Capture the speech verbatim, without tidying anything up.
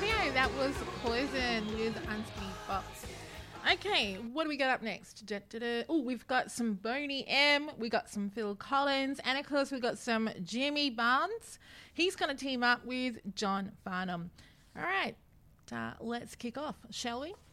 Radio. That was Poison with Unskinny Fox. Okay, what do we got up next? Oh, we've got some Boney M, we got some Phil Collins, and of course we've got some Jimmy Barnes. He's going to team up with John Farnham. All right, uh, let's kick off, shall we?